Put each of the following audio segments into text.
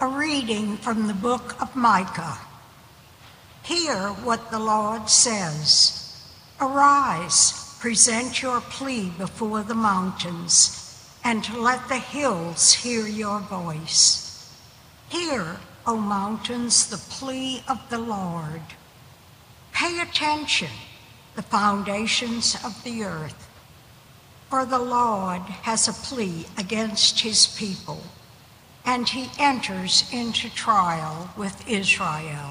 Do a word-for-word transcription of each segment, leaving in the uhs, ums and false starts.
A reading from the book of Micah. Hear what the Lord says. Arise, present your plea before the mountains, and let the hills hear your voice. Hear, O mountains, the plea of the Lord. Pay attention, the foundations of the earth. For the Lord has a plea against his people, and he enters into trial with Israel.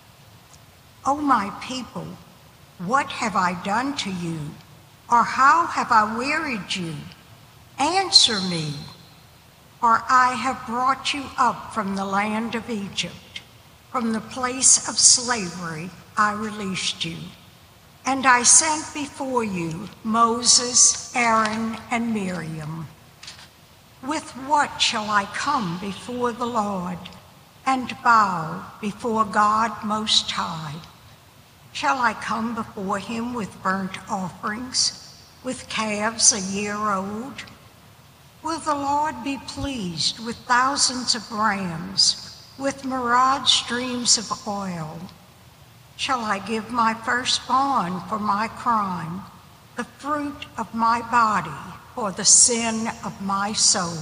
O my people, what have I done to you, or how have I wearied you? Answer me, for I have brought you up from the land of Egypt. From the place of slavery I released you, and I sent before you Moses, Aaron, and Miriam. With what shall I come before the Lord and bow before God Most High? Shall I come before him with burnt offerings, with calves a year old? Will the Lord be pleased with thousands of rams, with myriad streams of oil? Shall I give my firstborn for my crime, the fruit of my body for the sin of my soul?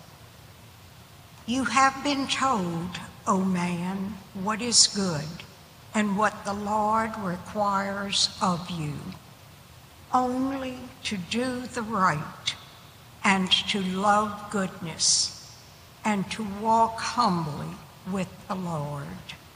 You have been told, O man, what is good and what the Lord requires of you, only to do the right and to love goodness and to walk humbly with the Lord.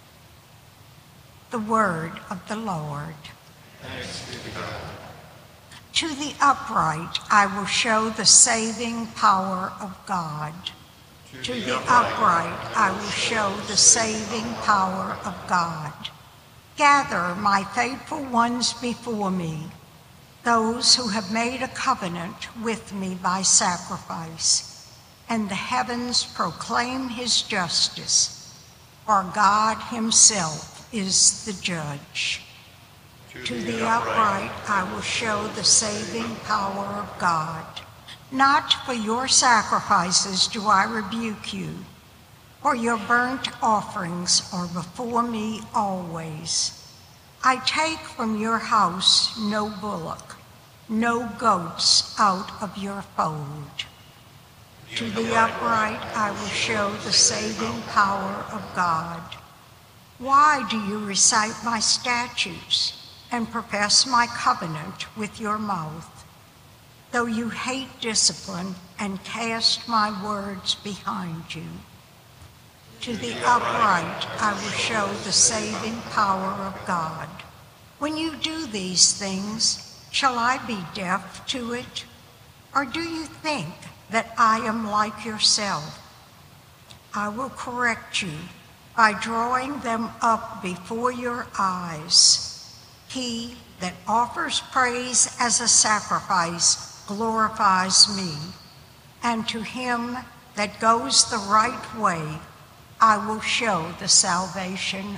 The word of the Lord. Thanks be to God. To the upright I will show the saving power of God. To the upright I will show the saving power of God. Gather my faithful ones before me, those who have made a covenant with me by sacrifice, and the heavens proclaim his justice, for God himself is the judge. To the upright I will show the saving power of God. Not for your sacrifices do I rebuke you, for your burnt offerings are before me always. I take from your house no bullock, no goats out of your fold. To the upright I will show the saving power of God. Why do you recite my statutes and profess my covenant with your mouth, though you hate discipline and cast my words behind you? To the upright I will show the saving power of God. When you do these things, shall I be deaf to it? Or do you think that I am like yourself? I will correct you by drawing them up before your eyes. He that offers praise as a sacrifice glorifies me, and to him that goes the right way I will show the salvation